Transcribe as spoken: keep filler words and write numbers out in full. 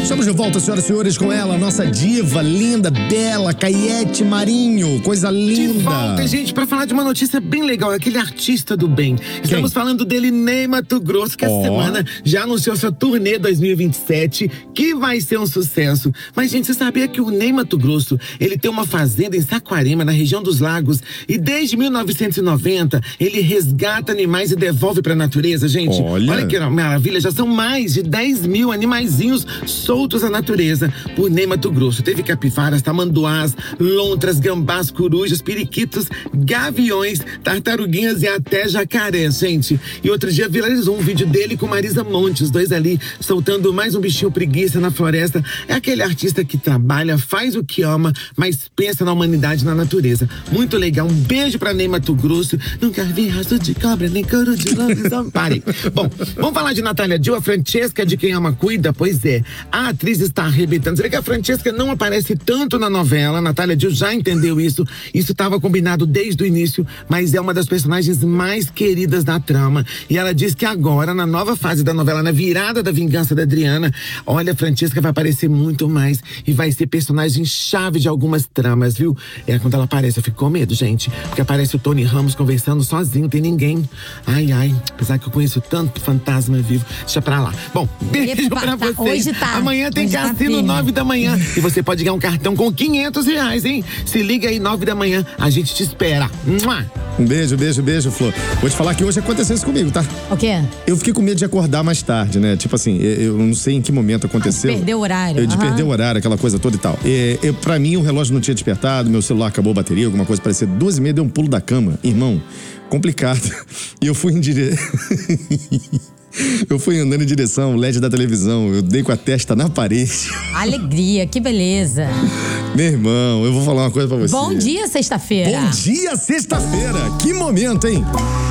Estamos de volta, senhoras e senhores, com ela, nossa diva linda, bela, Caiete Marinho. Coisa linda. De volta, gente, pra falar de uma notícia bem legal. Aquele artista do bem. Estamos Quem? falando dele, Ney Matogrosso, que oh. essa semana já anunciou sua turnê dois mil e vinte e sete, que vai ser um sucesso. Mas, gente, você sabia que o Ney Matogrosso, ele tem uma fazenda em Saquarema, na região dos Lagos, e desde mil novecentos e noventa, ele resgata animais e devolve pra natureza, gente. Olha, Olha que maravilha, já são mais de dez mil animaizinhos soltos à natureza por Ney Matogrosso. Teve capivaras, tamanduás, lontras, gambás, corujas, periquitos, gaviões, tartaruguinhas e até jacaré, gente. E outro dia viralizou um vídeo dele com Marisa Monte, os dois ali soltando mais um bichinho preguiça na floresta. É aquele artista que trabalha, faz o que ama, mas pensa na humanidade, na natureza. Muito legal. Um beijo pra Ney Matogrosso. Nunca vi rastro de cobra, nem couro de lobisomem. Parem. Bom, vamos falar de Natália Dill, a Francesca de Quem Ama Cuida? Pois é, a atriz está arrebentando. Você vê que a Francesca não aparece tanto na novela, a Natália Dill já entendeu isso, isso estava combinado desde o início, mas é uma das personagens mais queridas da trama. E ela diz que agora, na nova fase da novela, na virada da vingança da Adriana, olha, a Francesca vai aparecer muito mais e vai ser personagem chave de algumas tramas, viu? É, quando ela aparece, eu fico com medo, gente, porque aparece o Tony Ramos conversando sozinho, tem ninguém. Ai, ai, apesar que eu conheço tanto fantasma vivo, deixa pra lá. Bom, beijo Epa, pra tá, vocês. hoje tá. Amanhã tem hoje cassino tá nove da manhã e você pode ganhar um cartão com quinhentos reais, hein? Se liga aí, nove da manhã, a gente te espera. Mua! Um beijo, beijo, beijo, Flor. Vou te falar que hoje aconteceu isso comigo, tá? O quê? Eu fiquei com medo de acordar mais tarde, né? Tipo assim, eu não sei em que momento aconteceu. Ah, de perder o horário. Eu, de uhum. perder o horário, aquela coisa toda e tal. E, eu, pra mim, o relógio não tinha despertado, meu celular acabou a bateria, alguma coisa parecia. Duas e meia, deu um pulo da cama. Irmão, complicado. E eu fui em direção... Eu fui andando em direção ao L E D da televisão, eu dei com a testa na parede. Alegria, que beleza. Meu irmão, eu vou falar uma coisa pra você. Bom dia, sexta-feira. Bom dia, sexta-feira. Que momento, hein?